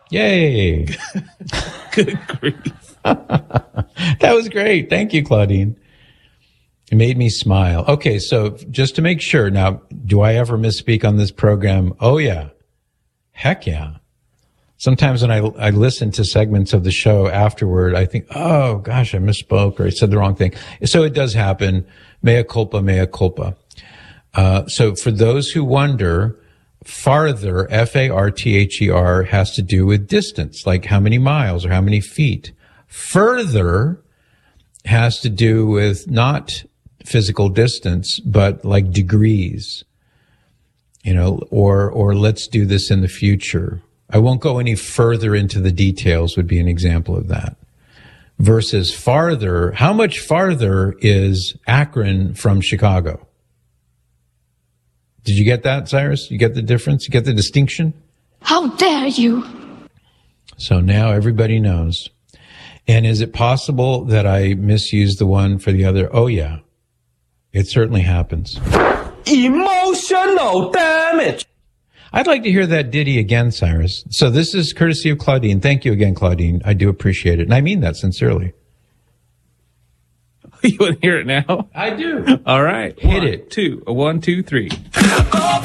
Yay. Good grief. That was great. Thank you, Claudine. It made me smile. Okay, so just to make sure, now, do I ever misspeak on this program? Oh, yeah. Heck yeah. Sometimes when I listen to segments of the show afterward, I think, oh, gosh, I misspoke or I said the wrong thing. So it does happen. Mea culpa, mea culpa. So for those who wonder, farther, F-A-R-T-H-E-R, has to do with distance, like how many miles or how many feet. Further has to do with not physical distance, but like degrees, or let's do this in the future. I won't go any further into the details would be an example of that. Versus farther, how much farther is Akron from Chicago? Did you get that, Cyrus? You get the difference? You get the distinction? How dare you? So now everybody knows. And is it possible that I misused the one for the other? Oh, yeah. It certainly happens. Emotional damage. I'd like to hear that ditty again, Cyrus. So this is courtesy of Claudine. Thank you again, Claudine. I do appreciate it. And I mean that sincerely. You want to hear it now? I do. All right. Hit it. 1, 2, 3.